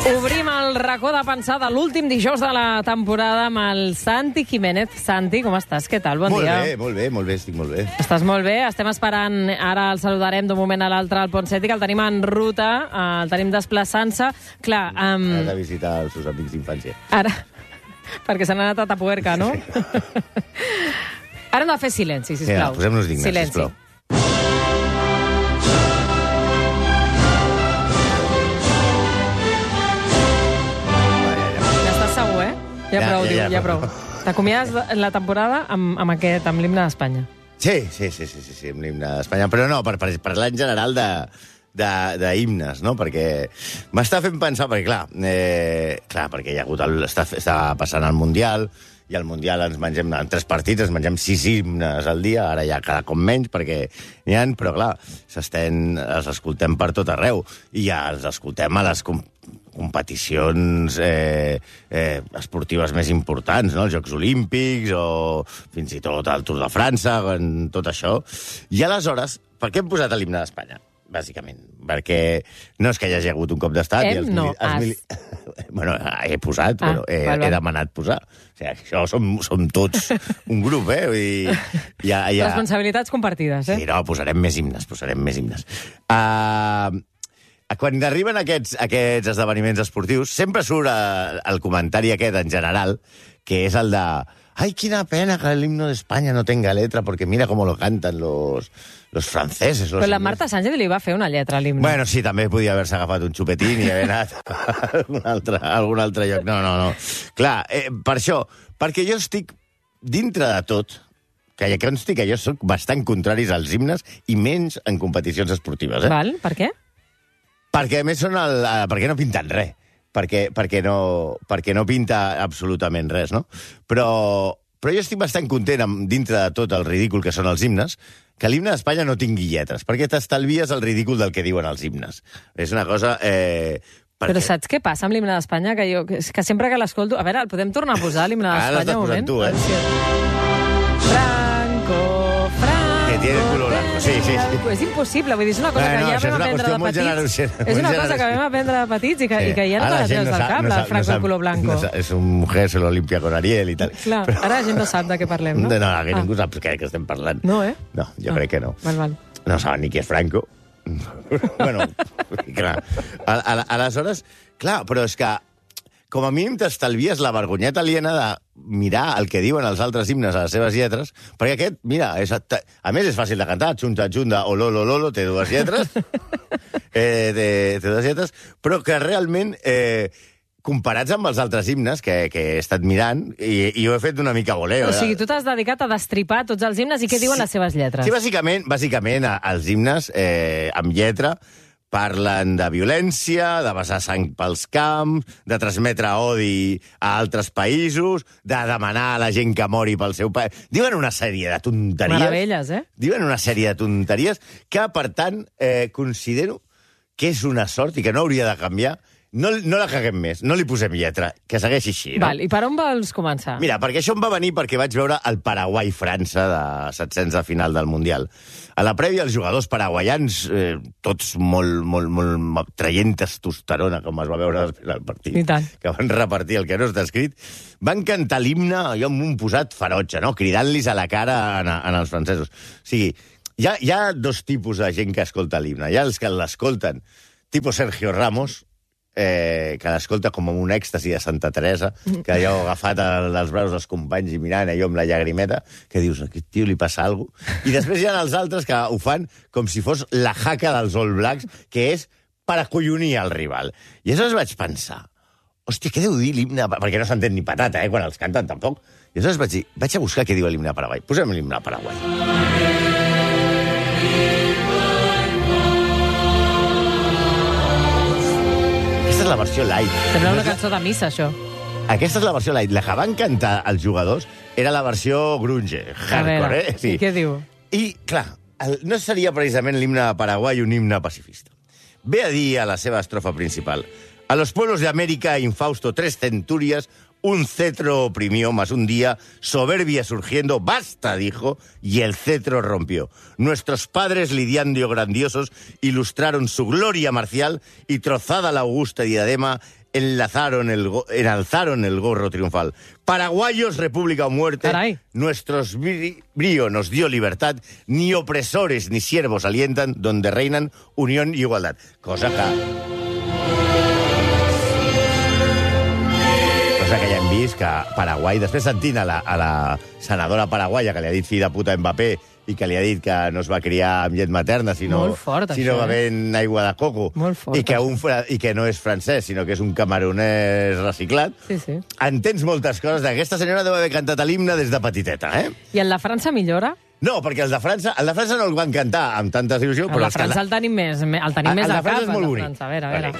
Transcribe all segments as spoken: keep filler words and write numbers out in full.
Obrim el racó de pensar de l'últim dijous de la temporada amb el Santi Jiménez. Santi, com estàs? Què tal? Bon molt dia. Molt bé, molt bé, molt bé, estic molt bé. Estàs molt bé. Estem esperant, ara el saludarem d'un moment a l'altre al Ponseti, que el tenim en ruta, el tenim desplaçant-se. Clar... Um... Ha de visitar els seus amics d'infància. Ara, perquè se n'ha anat a Tapuerca, no? Ara hem de fer silenci, sisplau. Ja, posem-nos dignes, silenci. sisplau. Ja, ja prou, ja, diu, ja, ja prou. prou. T'acomiades la temporada amb, amb aquest, amb l'himne d'Espanya. Sí, sí, sí, sí, sí, sí amb l'himne d'Espanya. Però no, per, per parlar en general de, de, de himnes, no? Perquè m'està fent pensar, perquè clar, eh, clar perquè hi ha hagut el, està, està passant el Mundial, i al Mundial ens mengem, en tres partits, ens mengem sis himnes al dia, ara ja cada cop menys, perquè n'hi ha, però clar, s'estén, els escoltem per tot arreu, i ja els escoltem a les competicions eh, eh, esportives més importants, no? Els Jocs Olímpics o fins i tot el Tour de França, en tot això. I aleshores, per què hem posat l'himne d'Espanya? Bàsicament, perquè no és que hi hagi hagut un cop d'estat... Hem, i els no, mili... els mili... Bueno, he posat, ah, però he, val, val. he demanat posar. O sigui, això som, som tots un grup, eh? Vull dir, ja, ja... Responsabilitats compartides, eh? Sí, no, posarem més himnes, posarem més himnes. Uh, quan arriben aquests, aquests esdeveniments esportius, sempre surt el comentari aquest, en general, que és el de... Ay, quina pena que el himno de España no tenga letra, porque mira cómo lo cantan los, los franceses. Los Però la ingleses. Marta Sánchez li va fer una lletra a l'himne. Bueno, sí, també podia haver-se agafat un xupetín i haver anat a algun altre, a algun altre lloc. No, no, no. Clar, eh, per això, perquè jo estic dintre de tot, que ja consti que jo soc bastant contraris als himnes i menys en competicions esportives. Eh? Val, per què? Perquè, a més, són el, eh, perquè no pinten res. Perquè, perquè, no, perquè no pinta absolutament res, no? Però, però jo estic bastant content, amb, dintre de tot el ridícul que són els himnes, que l'himne d'Espanya no tingui lletres, perquè t'estalvies el ridícul del que diuen els himnes. És una cosa... Eh, perquè... Però saps què passa amb l'himne d'Espanya? Que, jo, que sempre que l'escolto... A veure, el podem tornar a posar, l'himne d'Espanya, un moment? Tu, eh? Franco, Franco... Que tiene el color blanco, sí, sí, sí. És impossible, vull dir, és una cosa no, que no, ja és vam una aprendre de molt petits. generosa, És una molt cosa que vam aprendre de petits i que, sí. i que ja no te la treus del cap, no el Franco no el color blanco. No és un mujer, se lo limpia con Ariel i tal. Clar, però... ara la gent no sap de què parlem, no? No, no, que ah. ningú sap què que estem parlant. No, eh? No, jo ah. crec que no. Val, val. No saben ni qui és Franco. Bueno, clar. Aleshores, clar, però és que com a mínim t'estalvies la vergonyeta aliena de mirar el que diuen els altres himnes a les seves lletres, perquè aquest, mira, és, a més és fàcil de cantar, xunta, xunda, o lolo, lolo, té dues lletres, eh, té, té dues lletres, però que realment, eh, comparats amb els altres himnes que, que he estat mirant, i, i ho he fet una mica voleo. O sigui, tu t'has dedicat a destripar tots els himnes i què diuen sí, les seves lletres? Sí, bàsicament, bàsicament els himnes eh, amb lletra parlen de violència, de vessar sang pels camps, de transmetre odi a altres països, de demanar a la gent que mori pel seu país. Diuen una sèrie de tonteries. Meravelles, eh? Diuen una sèrie de tonteries que, per tant, eh, considero que és una sort i que no hauria de canviar. No, no la caguem més, no li posem lletra, que segueixi així, no? Val, i per on vols començar? Mira, perquè això em va venir perquè vaig veure el Paraguai-França de setzents de final del Mundial. A la prèvia, els jugadors paraguaians, eh, tots molt, molt, molt traient testosterona, com es va veure després del partit, I tant. que van repartir el que no està escrit, van cantar l'himne, jo amb un posat ferotge, no? Cridant-los a la cara en, en els francesos. O sigui, hi ha, hi ha dos tipus de gent que escolta l'himne. Hi ha els que l'escolten, tipus Sergio Ramos, Eh, que l'escolta com un èxtasi de Santa Teresa, que allò agafat als braços dels companys i mirant allò amb la llagrimeta, que dius, a aquest tio li passa alguna cosa. I després hi ha els altres que ho fan com si fos la jaca dels All Blacks, que és per acollonir el rival. I aleshores vaig pensar, hòstia, què deu dir l'himne? Perquè no s'entén ni patata, eh, quan els canten tampoc. I aleshores vaig dir, vaig a buscar què diu l'himne de Paraguai. Posem l'himne de Paraguai. Aquesta és la versió light. Sembla una cançó de missa, això. Aquesta és la versió light. La que van cantar els jugadors era la versió grunge, hardcore, eh? Sí. I què diu? I, clar, el, no seria precisament l'himne de Paraguai un himne pacifista. Ve a dir a la seva estrofa principal: a los pueblos de América, infausto tres centurias, un cetro oprimió, mas un día, soberbia surgiendo, basta, dijo, y el cetro rompió. Nuestros padres, lidiando grandiosos, ilustraron su gloria marcial y trozada la augusta diadema, enlazaron el, enalzaron el gorro triunfal. Paraguayos, república o muerte. Caray. Nuestros brío nos dio libertad. Ni opresores ni siervos alientan, donde reinan unión y igualdad. Cosa que... Cosa que ja hem vist que Paraguai... Després sentint a la, a la senadora paraguaia que li ha dit fill de puta Mbappé i que li ha dit que no es va criar amb llet materna, sinó, Molt fort, sinó això, bevent aigua de coco. Molt fort, I que, un, I que no és francès, sinó que és un camerunès reciclat. Sí, sí. Entens moltes coses. Aquesta senyora deu haver cantat a l'himne des de petiteta, eh? I el de França millora? No, perquè el de França, el de França no el van cantar amb tanta il·lusió, El però... de França que... el tenim més, el tenim el més de al França cap. és molt el de bonic. França. A veure, a veure.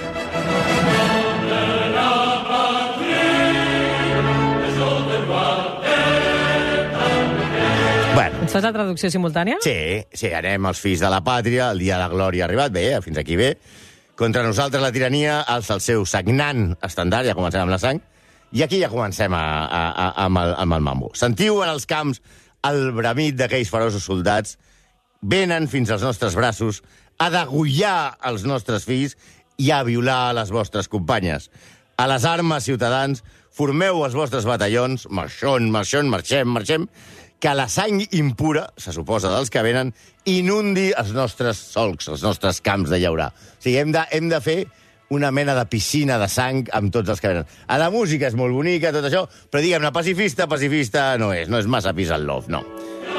Bueno. Ens fas la traducció simultània? Sí, sí, anem als fills de la pàtria, el dia de la glòria ha arribat, bé, fins aquí bé. Contra nosaltres la tirania alça el seu sagnant estendard, ja comencem amb la sang, i aquí ja comencem a, a, a, amb, el, amb el mambo. Sentiu en els camps el bramit d'aquells feroços soldats, venen fins als nostres braços a degullar els nostres fills i a violar les vostres companyes. A les armes, ciutadans, formeu els vostres batallons, marxon, marxon, marxem, marxem, que la sang impura, se suposa dels que venen, inundi els nostres solcs, els nostres camps de llaurar. O sigui, hem de, hem de fer una mena de piscina de sang amb tots els que venen. A la música és molt bonica, tot això, però diguem-ne, pacifista, pacifista no és, no és massa peace and love, no.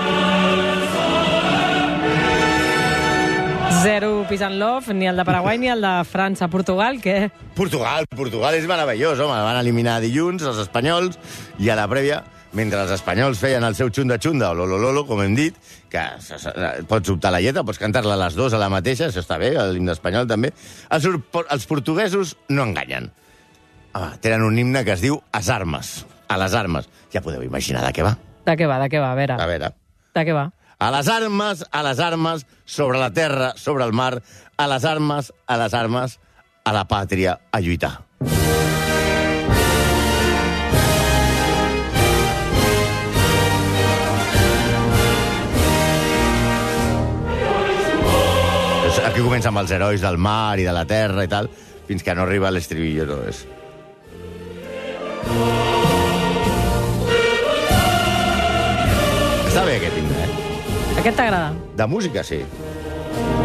Zero peace and love, ni el de Paraguai ni el de França. Portugal, què? Portugal, Portugal és meravellós, home, van eliminar dilluns els espanyols i a la prèvia, mentre els espanyols feien el seu xunda-xunda o lolo-lolo, com hem dit, que pots optar la lletra, pots cantar-la a les dues a la mateixa, això està bé, l'himne espanyol també. Els, els portuguesos no enganyen. Ah, tenen un himne que es diu As armes, a les armes. Ja podeu imaginar de què va. De què va, de què va, a veure. A veure. De què va? A les armes, a les armes, sobre la terra, sobre el mar, a les armes, a les armes, a la pàtria, a lluitar. Aquí comença amb els herois del mar i de la terra i tal, fins que no arriba l'estribillo tot és. Està bé aquest himne, eh? Aquest t'agrada? De música, sí.